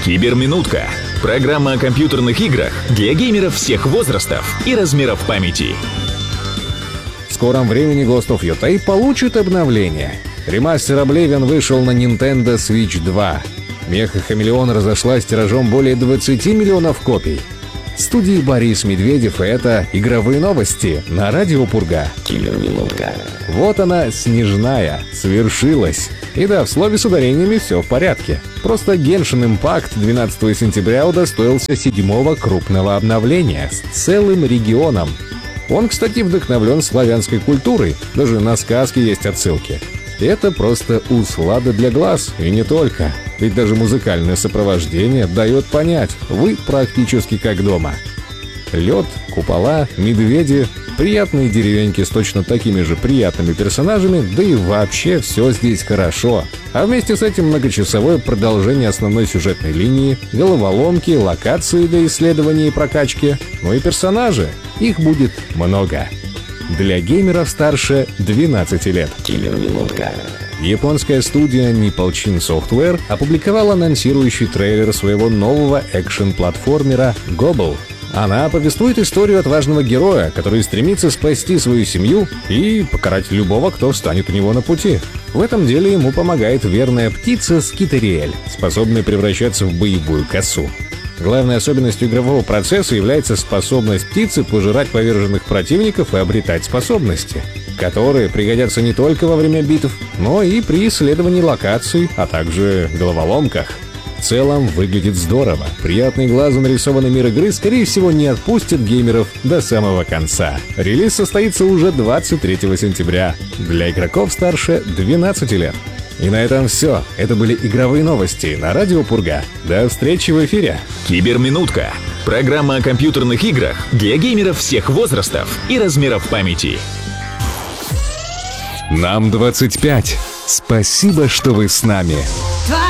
Киберминутка. Программа о компьютерных играх для геймеров всех возрастов и размеров памяти. В скором времени Ghost of Yotei получит обновление. Ремастер Oblivion вышел на Nintendo Switch 2. Меха-хамелеон разошлась тиражом более 20 миллионов копий. В студии Борис Медведев, и это игровые новости на Радио Пурга. Киберминутка. Вот она, Снежная, свершилась. И да, в слове с ударениями все в порядке. Просто Genshin Impact 12 сентября удостоился 7-го крупного обновления с целым регионом. Он, кстати, вдохновлен славянской культурой, даже на сказки есть отсылки. Это просто услада для глаз, и не только. Ведь даже музыкальное сопровождение дает понять, вы практически как дома. Лед, купола, медведи, приятные деревеньки с точно такими же приятными персонажами, да и вообще все здесь хорошо. А вместе с этим многочасовое продолжение основной сюжетной линии, головоломки, локации для исследования и прокачки, ну и персонажи. Их будет много. Для геймеров старше 12 лет. Киберминутка. Японская студия Nippon Software опубликовала анонсирующий трейлер своего нового экшен-платформера Gobble. Она повествует историю отважного героя, который стремится спасти свою семью и покарать любого, кто встанет у него на пути. В этом деле ему помогает верная птица Скитериэль, способная превращаться в боевую косу. Главной особенностью игрового процесса является способность птицы пожирать поверженных противников и обретать способности, которые пригодятся не только во время битв, но и при исследовании локаций, а также головоломках. В целом выглядит здорово. Приятный глазу нарисованный мир игры, скорее всего, не отпустит геймеров до самого конца. Релиз состоится уже 23 сентября для игроков старше 12 лет. И на этом все. Это были игровые новости на Радио Пурга. До встречи в эфире. Киберминутка. Программа о компьютерных играх для геймеров всех возрастов и размеров памяти. Нам 25. Спасибо, что вы с нами.